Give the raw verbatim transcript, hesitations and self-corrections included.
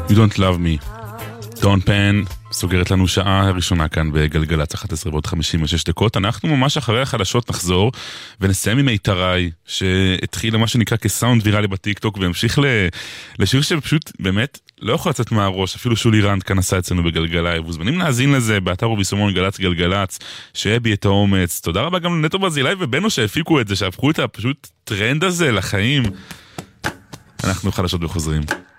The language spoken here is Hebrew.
You Don't Love Me. דון פן סוגרת לנו שעה הראשונה כאן בגלגלת אחת עשרה ועוד חמישים ושש דקות. אנחנו ממש אחרי החדשות נחזור ונסיים עם מיתרי שהתחיל מה שנקרא כסאונד ויראלי בטיקטוק והמשיך לשיר שפשוט באמת לא יכול לצאת מהראש. אפילו שולי רנד כאן עשה אצלנו בגלגלי. מוזמנים להאזין לזה באתר וביסומון גלץ גלגלץ שהביא את האומץ. תודה רבה גם לנטו ברזילי ובנו שהפיקו את זה, שהפכו את הפשוט טרנד הזה לחיים. אנחנו חדשות וחוזרים.